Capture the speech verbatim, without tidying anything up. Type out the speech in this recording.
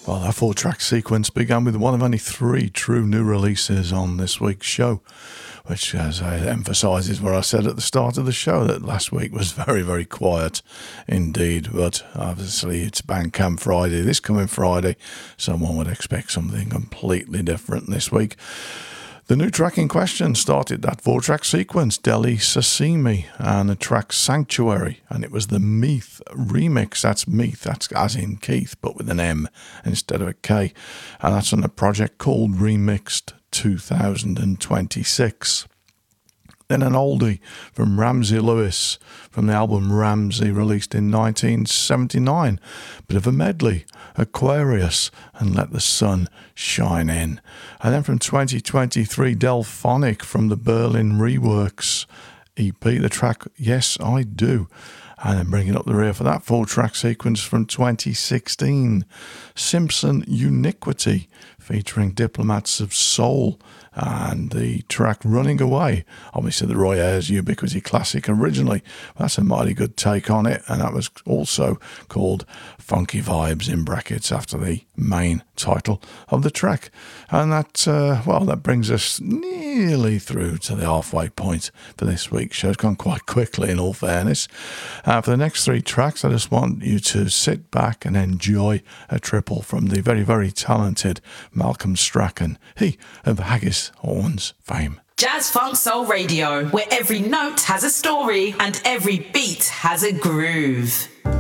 Well, our four-track sequence began with one of only three true new releases on this week's show, which as I emphasises what I said at the start of the show, that last week was very, very quiet indeed. But obviously it's Bandcamp Friday, this coming Friday, so one would expect something completely different this week. The new track in question started that four-track sequence, Delhi Sasimi, and the track Sanctuary, and it was the Meath remix. That's Meath, that's as in Keith, but with an M instead of a K, and that's on a project called Remixed two thousand twenty-six. Then an oldie from Ramsey Lewis from the album Ramsey, released in nineteen seventy-nine. Bit of a medley, Aquarius and Let the Sun Shine In. And then from twenty twenty-three, Delphonic from the Berlin Reworks E P, the track Yes I Do. And then bringing up the rear for that four-track sequence from twenty sixteen, Simpson Uniquity featuring Diplomats of Soul and the track Running Away, obviously the Roy Ayers Ubiquity classic originally. That's a mighty good take on it, and that was also called Funky Vibes in brackets after the main title of the track. And that, uh, well, that brings us nearly through to the halfway point for this week's show. It's gone quite quickly, in all fairness. Uh, for the next three tracks, I just want you to sit back and enjoy a triple from the very, very talented Malcolm Strachan, he of Haggis Horns fame. Jazz Funk Soul Radio, where every note has a story and every beat has a groove.